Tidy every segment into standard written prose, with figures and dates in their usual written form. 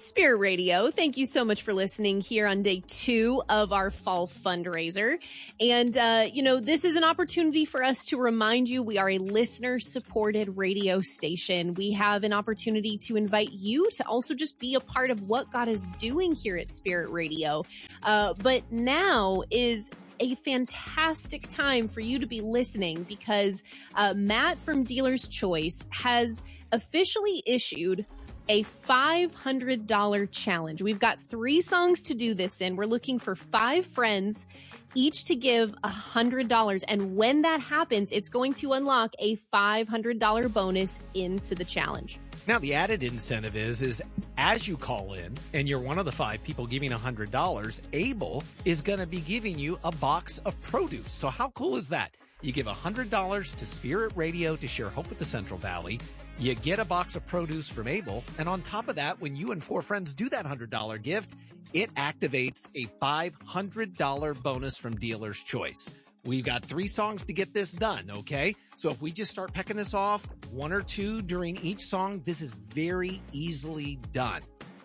Spirit Radio. Thank you so much for listening here on day 2 of our fall fundraiser. And, this is an opportunity for us to remind you we are a listener-supported radio station. We have an opportunity to invite you to also just be a part of what God is doing here at Spirit Radio. But now is a fantastic time for you to be listening because Matt from Dealer's Choice has officially issued a $500 challenge. We've got 3 songs to do this in. We're looking for 5 friends, each to give $100. And when that happens, it's going to unlock a $500 bonus into the challenge. Now, the added incentive is as you call in and you're one of the 5 people giving $100, Abel is going to be giving you a box of produce. So how cool is that? You give $100 to Spirit Radio to share hope with the Central Valley. You get a box of produce from Abel. And on top of that, when you and 4 friends do that $100 gift, it activates a $500 bonus from Dealer's Choice. We've got 3 songs to get this done, okay? So if we just start pecking this off, 1 or 2 during each song, this is very easily done.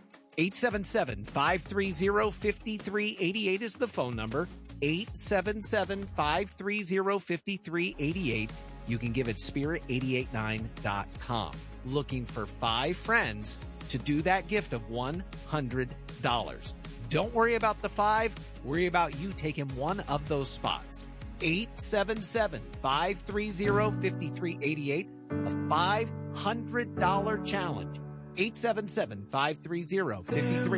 877-530-5388 is the phone number. 877-530-5388. You can give it spirit889.com. Looking for 5 friends to do that gift of $100. Don't worry about the 5. Worry about you taking one of those spots. 877-530-5388. A $500 challenge. 877-530-5388.